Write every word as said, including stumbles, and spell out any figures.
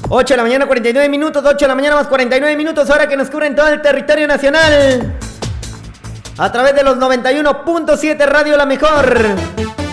ocho de la mañana, cuarenta y nueve minutos, ocho de la mañana más cuarenta y nueve minutos, hora que nos cubren todo el territorio nacional. A través de los noventa y uno punto siete Radio La Mejor.